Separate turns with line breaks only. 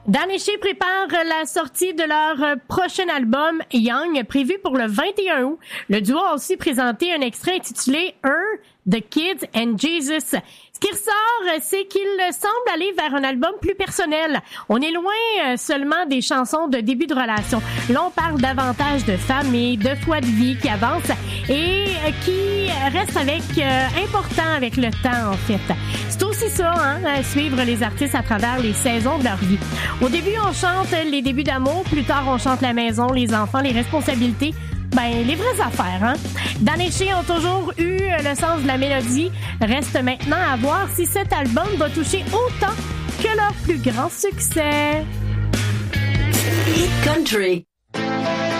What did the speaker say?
Daneshi prépare la sortie de leur prochain album Young, prévu pour le 21 août. Le duo a aussi présenté un extrait intitulé Her, The Kids and Jesus. Ce qui ressort, c'est qu'il semble aller vers un album plus personnel. On est loin seulement des chansons de début de relation. Là, on parle davantage de famille, de foi de vie qui avance et qui reste important avec le temps, en fait. C'est aussi ça, suivre les artistes à travers les saisons de leur vie. Au début, on chante les débuts d'amour. Plus tard, on chante la maison, les enfants, les responsabilités. Les vraies affaires, Daneshi ont toujours eu le sens de la mélodie. Reste maintenant à voir si cet album va toucher autant que leur plus grand succès.
Hit Country.